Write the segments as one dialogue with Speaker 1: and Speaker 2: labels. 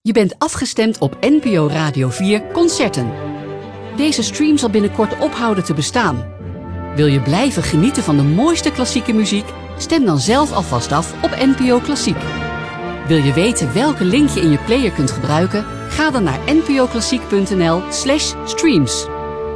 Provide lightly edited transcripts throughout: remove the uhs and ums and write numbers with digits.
Speaker 1: Je bent afgestemd op NPO Radio 4 Concerten. Deze stream zal binnenkort ophouden te bestaan. Wil je blijven genieten van de mooiste klassieke muziek? Stem dan zelf alvast af op NPO Klassiek. Wil je weten welke link je in je player kunt gebruiken? Ga dan naar npoklassiek.nl/streams.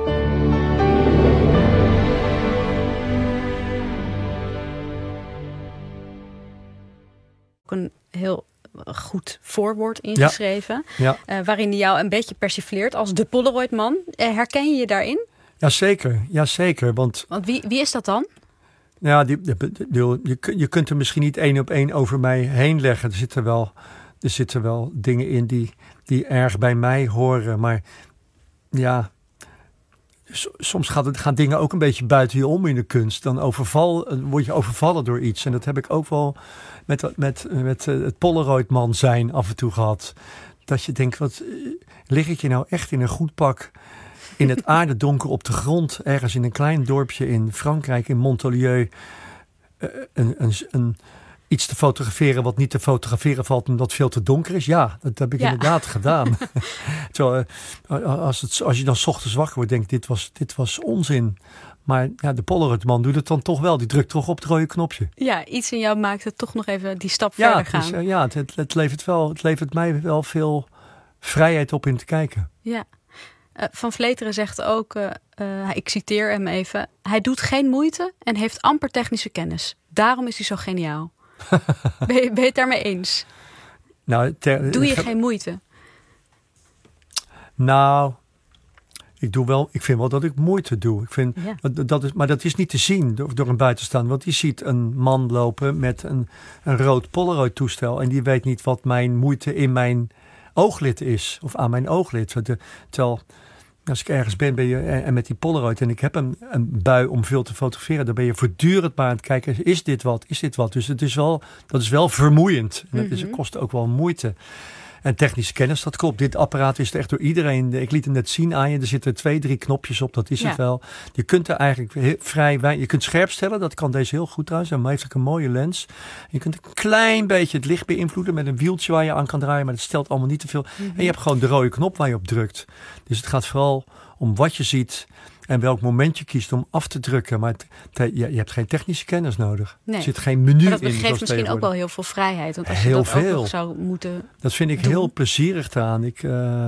Speaker 2: Een heel goed voorwoord ingeschreven.
Speaker 3: Ja.
Speaker 2: Waarin hij jou een beetje persifleert als de Polaroid-man. Herken je je daarin?
Speaker 3: Jazeker. Want
Speaker 2: wie is dat dan?
Speaker 3: Ja, je kunt er misschien niet één op één over mij heen leggen. Er zitten wel dingen in die erg bij mij horen. Maar ja, soms gaan dingen ook een beetje buiten je om in de kunst. Dan word je overvallen door iets. En dat heb ik ook wel met het Polaroid-man zijn af en toe gehad. Dat je denkt, wat lig ik je nou echt in een goed pak in het aardedonker op de grond, ergens in een klein dorpje in Frankrijk, in Montpellier, iets te fotograferen wat niet te fotograferen valt omdat het veel te donker is? Ja, dat heb ik inderdaad gedaan. Als je dan 's ochtends wakker wordt, denk ik, dit was onzin. Maar ja, de Polaroid-man doet het dan toch wel. Die drukt toch op het rode knopje.
Speaker 2: Ja, iets in jou maakt het toch nog even die stap verder gaan.
Speaker 3: Dus, het levert mij wel veel vrijheid op in te kijken.
Speaker 2: Ja. Van Vleteren zegt ook, ik citeer hem even, hij doet geen moeite en heeft amper technische kennis. Daarom is hij zo geniaal. Ben je het daarmee eens?
Speaker 3: Nou,
Speaker 2: doe je geen moeite?
Speaker 3: Nou, ik vind wel dat ik moeite doe. Maar dat is niet te zien door een buitenstaander. Want die ziet een man lopen met een rood Polaroid toestel en die weet niet wat mijn moeite in mijn ooglid is. Of aan mijn ooglid. Terwijl als ik ergens ben je, en met die Polaroid en ik heb een bui om veel te fotograferen, dan ben je voortdurend maar aan het kijken, is dit wat? Dus dat is wel vermoeiend. En dat kost ook wel moeite. En technische kennis, dat klopt. Dit apparaat is er echt door iedereen. Ik liet hem net zien aan je. Er zitten 2-3 knopjes op, dat is het wel. Je kunt er eigenlijk je kunt scherp stellen, dat kan deze heel goed trouwens. En heeft ook een mooie lens. Je kunt een klein beetje het licht beïnvloeden met een wieltje waar je aan kan draaien, maar dat stelt allemaal niet te veel. En je hebt gewoon de rode knop waar je op drukt. Dus het gaat vooral om wat je ziet en welk moment je kiest om af te drukken. Maar je hebt geen technische kennis nodig.
Speaker 2: Nee.
Speaker 3: Er zit geen menu in.
Speaker 2: Maar dat geeft misschien ook wel heel veel vrijheid. Want als
Speaker 3: heel
Speaker 2: je dat
Speaker 3: veel.
Speaker 2: ook nog zou moeten
Speaker 3: Dat vind ik
Speaker 2: doen.
Speaker 3: heel plezierig eraan. Ik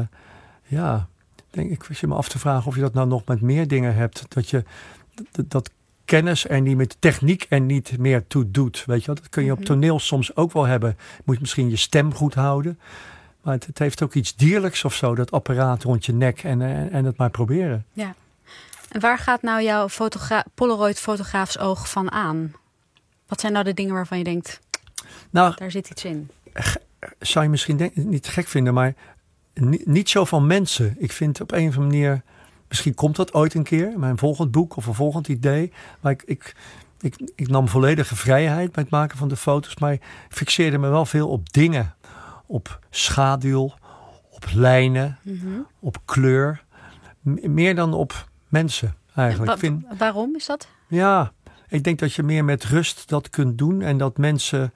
Speaker 3: zit me af te vragen of je dat nou nog met meer dingen hebt. Dat kennis er niet met techniek er niet meer toe doet. Weet je wel? Dat kun je op toneel soms ook wel hebben. Je moet misschien je stem goed houden. Maar het heeft ook iets dierlijks of zo. Dat apparaat rond je nek en het maar proberen.
Speaker 2: Ja. En waar gaat nou jouw Polaroid-fotograafs oog van aan? Wat zijn nou de dingen waarvan je denkt, daar zit iets in?
Speaker 3: Zou je misschien niet gek vinden, maar niet zo van mensen. Ik vind op een of andere manier, misschien komt dat ooit een keer, mijn volgend boek of een volgend idee. Maar ik nam volledige vrijheid bij het maken van de foto's, maar ik fixeerde me wel veel op dingen. Op schaduw, op lijnen, op kleur. Meer dan op mensen eigenlijk.
Speaker 2: Waarom is dat?
Speaker 3: Ja, ik denk dat je meer met rust dat kunt doen. En dat mensen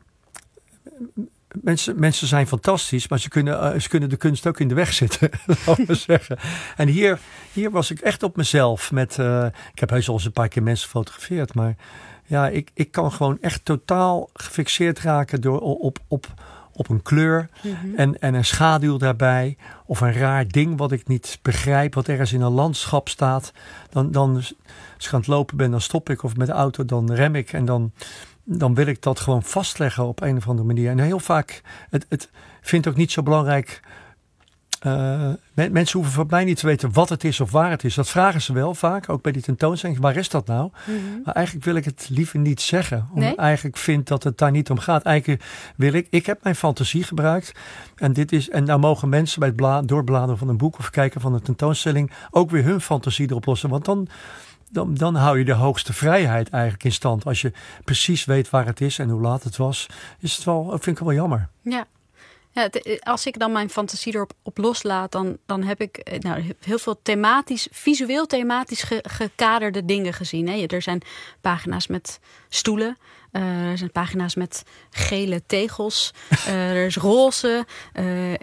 Speaker 3: zijn fantastisch, maar ze kunnen de kunst ook in de weg zitten. Laten we zeggen. En hier was ik echt op mezelf. Ik heb heus al eens een paar keer mensen gefotografeerd. Maar ja, ik kan gewoon echt totaal gefixeerd raken door op een kleur en een schaduw daarbij. Of een raar ding wat ik niet begrijp. Wat ergens in een landschap staat. Dan als ik aan het lopen ben, dan stop ik. Of met de auto, dan rem ik. En dan wil ik dat gewoon vastleggen op een of andere manier. En heel vaak, het vindt ook niet zo belangrijk. Mensen hoeven van mij niet te weten wat het is of waar het is. Dat vragen ze wel vaak, ook bij die tentoonstelling. Waar is dat nou? Maar eigenlijk wil ik het liever niet zeggen. Omdat ik eigenlijk vind dat het daar niet om gaat. Eigenlijk wil ik heb mijn fantasie gebruikt. En nou mogen mensen bij het doorbladeren van een boek of kijken van een tentoonstelling ook weer hun fantasie erop lossen. Want dan hou je de hoogste vrijheid eigenlijk in stand. Als je precies weet waar het is en hoe laat het was, vind ik wel jammer.
Speaker 2: Ja. Ja, als ik dan mijn fantasie erop loslaat, dan heb ik heel veel visueel thematisch gekaderde dingen gezien. Hè. Er zijn pagina's met stoelen. Er zijn pagina's met gele tegels. Er is roze.